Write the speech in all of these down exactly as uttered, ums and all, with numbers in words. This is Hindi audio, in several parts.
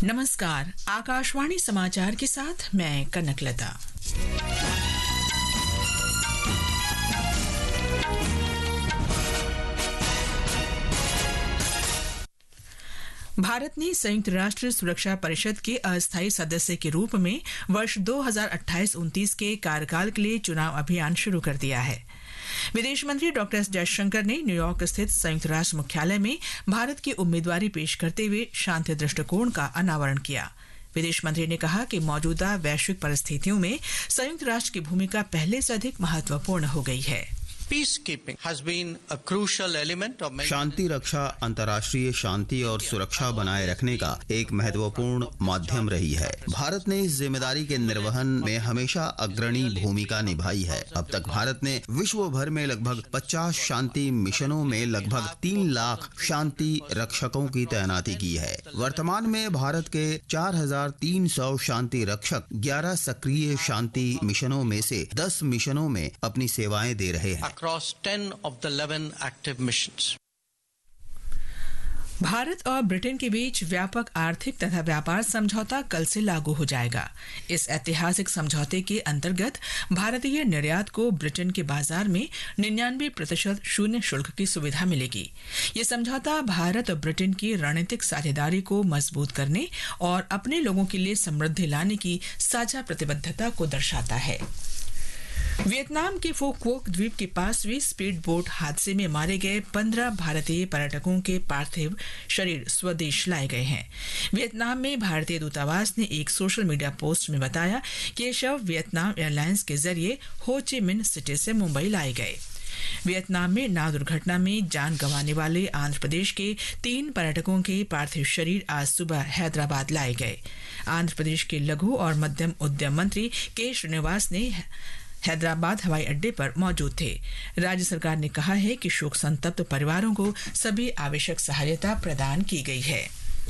नमस्कार, आकाशवाणी समाचार के साथ मैं कनकलता। भारत ने संयुक्त राष्ट्र सुरक्षा परिषद के अस्थायी सदस्य के रूप में वर्ष दो हज़ार अट्ठाईस उनतीस के कार्यकाल के लिए चुनाव अभियान शुरू कर दिया है। विदेश मंत्री डॉक्टर एस जयशंकर ने न्यूयॉर्क स्थित संयुक्त राष्ट्र मुख्यालय में भारत की उम्मीदवारी पेश करते हुए शांति दृष्टिकोण का अनावरण किया। विदेश मंत्री ने कहा कि मौजूदा वैश्विक परिस्थितियों में संयुक्त राष्ट्र की भूमिका पहले से अधिक महत्वपूर्ण हो गई है। Peacekeeping has been a crucial element of शांति रक्षा अंतर्राष्ट्रीय शांति और सुरक्षा बनाए रखने का एक महत्वपूर्ण माध्यम रही है। भारत ने इस जिम्मेदारी के निर्वहन में हमेशा अग्रणी भूमिका निभाई है। अब तक भारत ने विश्व भर में लगभग पचास शांति मिशनों में लगभग तीन लाख शांति रक्षकों की तैनाती की है। वर्तमान में भारत के चार हजार तीन सौ शांति रक्षक ग्यारह सक्रिय शांति मिशनों में से दस मिशनों में अपनी सेवाएं दे रहे हैं। across ten of the eleven active missions. Bharat और ब्रिटेन के बीच व्यापक आर्थिक तथा व्यापार समझौता कल से लागू हो जाएगा। इस ऐतिहासिक समझौते के अंतर्गत भारतीय निर्यात को ब्रिटेन के बाजार में निन्यानवे प्रतिशत शून्य शुल्क की सुविधा मिलेगी। ये समझौता भारत और ब्रिटेन की रणनीतिक साझेदारी को मजबूत करने और अपने लोगों के लिए समृद्धि लाने की साझा प्रतिबद्धता को दर्शाता है। वियतनाम के फो क्वोक द्वीप के पास हुई स्पीड बोट हादसे में मारे गए पंद्रह भारतीय पर्यटकों के पार्थिव शरीर स्वदेश लाए गए हैं। वियतनाम में भारतीय दूतावास ने एक सोशल मीडिया पोस्ट में बताया कि ये शव वियतनाम एयरलाइंस के जरिए हो ची मिन्ह सिटी से मुंबई लाए गए। वियतनाम में नाव दुर्घटना में जान गंवाने वाले आंध्र प्रदेश के तीन पर्यटकों के पार्थिव शरीर आज सुबह हैदराबाद लाए गए। आंध्र प्रदेश के लघु और मध्यम उद्यम मंत्री के श्रीनिवास ने हैदराबाद हवाई अड्डे पर मौजूद थे। राज्य सरकार ने कहा है कि शोक संतप्त परिवारों को सभी आवश्यक सहायता प्रदान की गई है।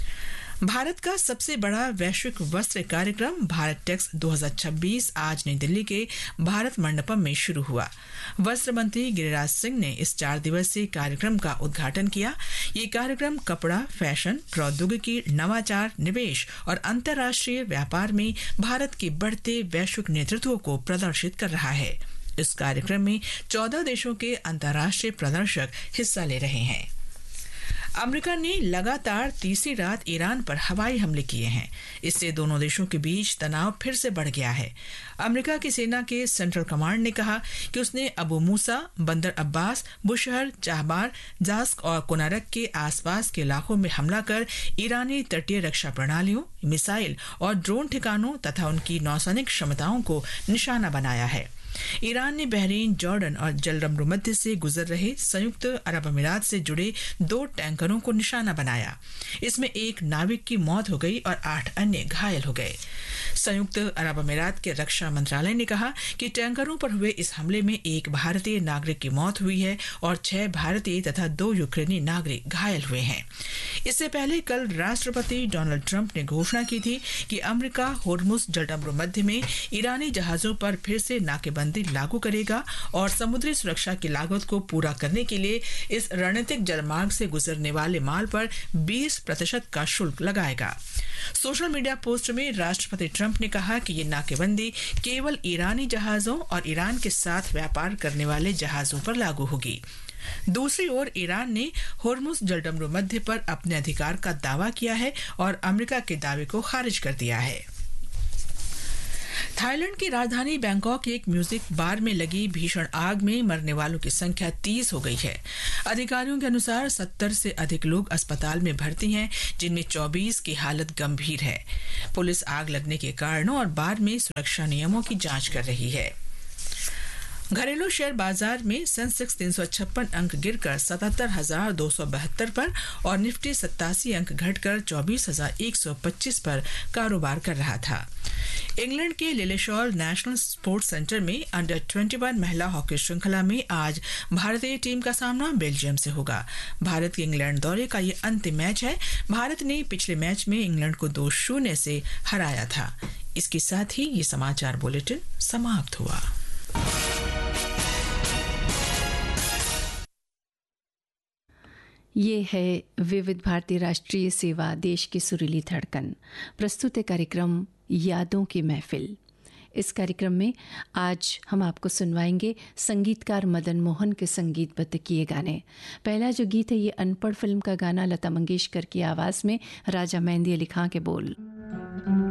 भारत का सबसे बड़ा वैश्विक वस्त्र कार्यक्रम भारत टेक्स दो हज़ार छब्बीस आज नई दिल्ली के भारत मंडपम में शुरू हुआ। वस्त्र मंत्री गिरिराज सिंह ने इस चार दिवसीय कार्यक्रम का उद्घाटन किया। ये कार्यक्रम कपड़ा, फैशन, प्रौद्योगिकी, नवाचार, निवेश और अंतर्राष्ट्रीय व्यापार में भारत के बढ़ते वैश्विक नेतृत्व को प्रदर्शित कर रहा है। इस कार्यक्रम में चौदह देशों के अंतर्राष्ट्रीय प्रदर्शक हिस्सा ले रहे हैं। अमेरिका ने लगातार तीसरी रात ईरान पर हवाई हमले किए हैं। इससे दोनों देशों के बीच तनाव फिर से बढ़ गया है। अमेरिका की सेना के सेंट्रल कमांड ने कहा कि उसने अबू मूसा, बंदर अब्बास, बुशहर, चाहबार, जास्क और कोनारक के आसपास के इलाकों में हमला कर ईरानी तटीय रक्षा प्रणालियों, मिसाइल और ड्रोन ठिकानों तथा उनकी नौसैनिक क्षमताओं को निशाना बनाया है। ईरान ने बहरीन, जॉर्डन और जलरमरूमध्य से गुजर रहे संयुक्त अरब अमीरात से जुड़े दो टैंकरों को निशाना बनाया। इसमें एक नाविक की मौत हो गई और आठ अन्य घायल हो गए। संयुक्त अरब अमीरात के रक्षा मंत्रालय ने कहा कि टैंकरों पर हुए इस हमले में एक भारतीय नागरिक की मौत हुई है और छह भारतीय तथा दो यूक्रेनी नागरिक घायल हुए हैं। इससे पहले कल राष्ट्रपति डोनाल्ड ट्रंप ने घोषणा की थी कि अमेरिका होर्मुज जलरमरूमध्य में ईरानी जहाजों पर फिर से नाकेबंदी लागू करेगा और समुद्री सुरक्षा की लागत को पूरा करने के लिए इस रणनीतिक जलमार्ग से गुजरने वाले माल पर बीस प्रतिशत का शुल्क लगाएगा। सोशल मीडिया पोस्ट में राष्ट्रपति ट्रंप ने कहा कि ये नाकेबंदी केवल ईरानी जहाजों और ईरान के साथ व्यापार करने वाले जहाजों पर लागू होगी। दूसरी ओर ईरान ने होर्मुज जलरमरूमध्य पर अपने अधिकार का दावा किया है और अमेरिका के दावे को खारिज कर दिया है। थाईलैंड की राजधानी बैंकॉक के एक म्यूजिक बार में लगी भीषण आग में मरने वालों की संख्या तीस हो गई है। अधिकारियों के अनुसार सत्तर से अधिक लोग अस्पताल में भर्ती हैं, जिनमें चौबीस की हालत गंभीर है। पुलिस आग लगने के कारणों और बार में सुरक्षा नियमों की जांच कर रही है। घरेलू शेयर बाजार में सेंसेक्स तीन सौ छप्पन अंक गिरकर सतहत्तर हजार दो सौ बहत्तर पर और निफ्टी सत्तासी अंक घटकर चौबीस हजार एक सौ पच्चीस पर कारोबार कर रहा था। इंग्लैंड के लिलेशॉल नेशनल स्पोर्ट्स सेंटर में अंडर इक्कीस महिला हॉकी श्रृंखला में आज भारतीय टीम का सामना बेल्जियम से होगा। भारत के इंग्लैंड दौरे का ये अंतिम मैच है। भारत ने पिछले मैच में इंग्लैंड को दो शून्य से हराया था। इसके साथ ही ये समाचार बुलेटिन समाप्त हुआ। ये है विविध भारती राष्ट्रीय सेवा, देश की सुरीली धड़कन। प्रस्तुत है कार्यक्रम यादों की महफिल। इस कार्यक्रम में आज हम आपको सुनवाएंगे संगीतकार मदन मोहन के संगीतबद्ध किए गाने। पहला जो गीत है ये अनपढ़ फिल्म का गाना, लता मंगेशकर की आवाज़ में, राजा मेहंदी अली खां के बोल।